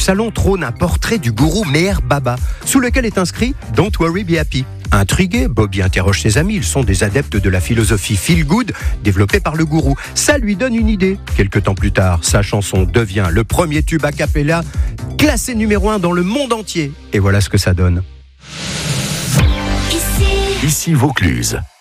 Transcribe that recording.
salon trône un portrait du gourou Meher Baba, sous lequel est inscrit « Don't worry, be happy ». Intrigué, Bobby interroge ses amis. Ils sont des adeptes de la philosophie feel good développée par le gourou. Ça lui donne une idée. Quelque temps plus tard, sa chanson devient le premier tube a cappella, classé numéro 1 dans le monde entier. Et voilà ce que ça donne. Ici Vaucluse.